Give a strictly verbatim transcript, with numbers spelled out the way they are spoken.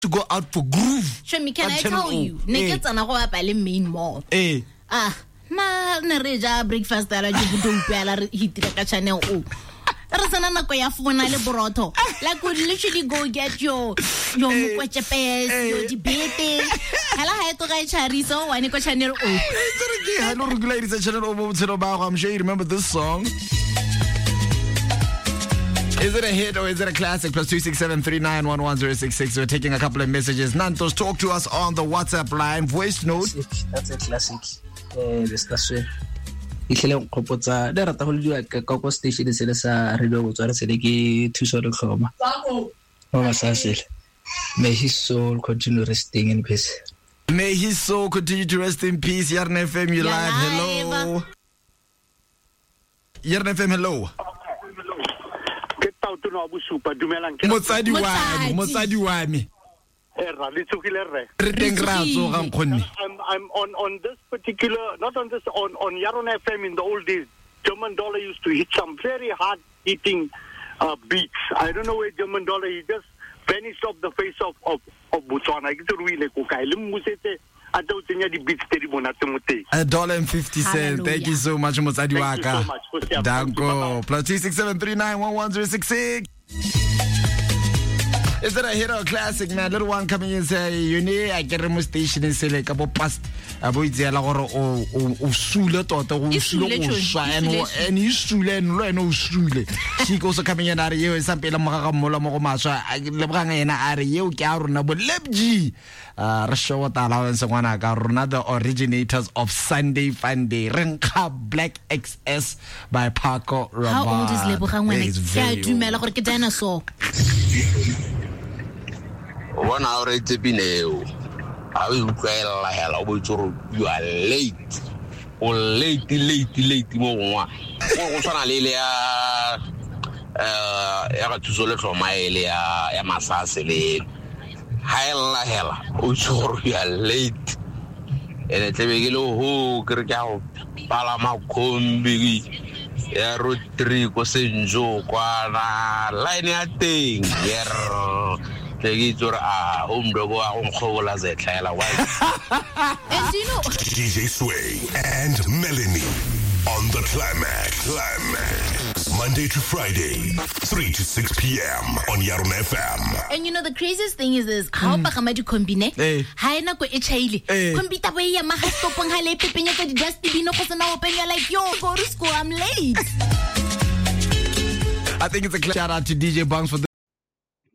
to go out for groove. Show me, can At I Channel tell O. you? Naked and I go up at main mall. Eh. Ah, na na reja breakfast that I do do pela hit like Channel O. Rasana ko ya funa le boroto. Like would literally go get your your mukwechepe, your debate. Hala ha to ga chariso wa ni ko Channel O. Hello, ladies and gentlemen. I'm sure you remember this song. Is it a hit or is it a classic? Plus two six seven three nine one one zero six six. We're taking a couple of messages. Nantos, talk to us on the WhatsApp line. Voice note. That's a classic. Uh, discussion. Ihlele nkgopotsa le rata go diwa ka ko station se le sa radio go tsara se le ke thuso le tlhoma. Ba ba sa sele. May his soul continue resting in peace. May his soul continue to rest in peace. Yarn F M, you live. Hello. Yarn F M, hello. Motsadi wa me, motsadi wa me. I'm I'm on on this particular, not on this on on Yaron F M in the old days. German Dollar used to hit some very hard hitting uh, beats. I don't know where German Dollar, he just vanished off the face of of of Botswana. A dollar and fifty cents. Thank you so much, Motsadi Waka. Danko. Plus two six seven three nine one one zero six six. Is that a hit or a classic, man? Little one coming in say, you know, I get a station and say like about past about the or or or sule tota o sule o swa and and you sule and lo no sule. She goes coming in are you some pela maka mola mo ma swa le banga ena are you ke a rona bo lebji. Uh, Rasho allowance ngwana ka rona, the originators of Sunday Fun Day, Renka Black X S by Paco Rabanne. How old is Lebogang when I dumela gore ke dinosaur? One hour it's been a I will cry like you are late. Or late, late, late, more one. What's on a lilia? Uh, I got to solo from my elia, Yamasasile. Hella, hella. Oh, sorry, you are late. And it's a big who crick out Palama Combi, Rodrigo Senjo, Quana, line thing. Yeah. Take it to a home dog or home hole as a child. And you know, D J Sway and Melanie on the Climax. Climax. Monday to Friday, three to six p.m. on Yaron F M. And you know, the craziest thing is this: how Pakamadu combine? Haina ko echaili. Kombita way ya mahastopang hale pepenya ka just bino ko sa na open. You're like, yo, go to school, I'm late. I think it's a shout out to D J Bunks for the